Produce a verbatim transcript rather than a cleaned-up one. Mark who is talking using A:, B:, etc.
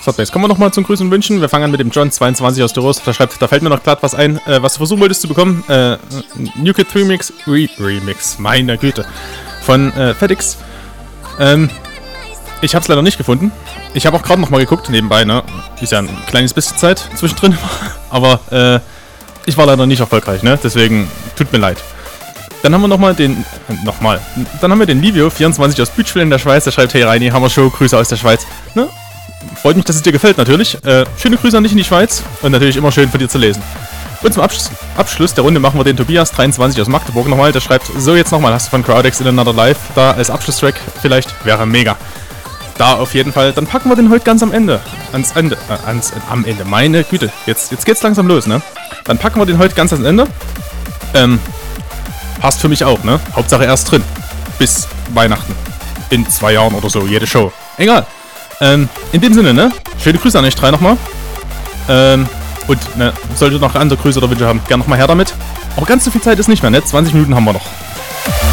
A: Slotbase. Kommen wir nochmal zum Grüßen und Wünschen. Wir fangen an mit dem John zweiundzwanzig aus Tyros. Der schreibt, da fällt mir noch glatt was ein, äh, was du versuchen wolltest zu bekommen. Äh, New Kid Remix, Re Remix, meine Güte. Von äh, FedEx. Ähm, ich habe es leider nicht gefunden. Ich habe auch gerade nochmal geguckt, nebenbei, ne? Ist ja ein kleines bisschen Zeit zwischendrin. Aber, äh, ich war leider nicht erfolgreich, ne? Deswegen, tut mir leid. Dann haben wir nochmal den, äh, nochmal, dann haben wir den Livio vierundzwanzig aus Bütschwil in der Schweiz, der schreibt, hey Reini, Hammer Show, Grüße aus der Schweiz. Ne? Freut mich, dass es dir gefällt, natürlich. Äh, schöne Grüße an dich in die Schweiz und natürlich immer schön von dir zu lesen. Und zum Abschluss, Abschluss der Runde machen wir den Tobias dreiundzwanzig aus Magdeburg nochmal, der schreibt, so jetzt nochmal, hast du von Crowdex in Another Life da als Abschlusstrack vielleicht, wäre mega. Da auf jeden Fall, dann packen wir den heute ganz am Ende, ans Ende, äh, ans, äh, am Ende, meine Güte, jetzt, jetzt geht's langsam los, ne? Dann packen wir den heute ganz ans Ende, ähm, passt für mich auch, ne? Hauptsache erst drin. Bis Weihnachten. In zwei Jahren oder so, jede Show. Egal. Ähm, in dem Sinne, ne? Schöne Grüße an euch drei nochmal. Ähm, und, ne, solltet ihr noch andere Grüße oder Wünsche haben, gerne nochmal her damit. Aber ganz so viel Zeit ist nicht mehr, ne? zwanzig Minuten haben wir noch.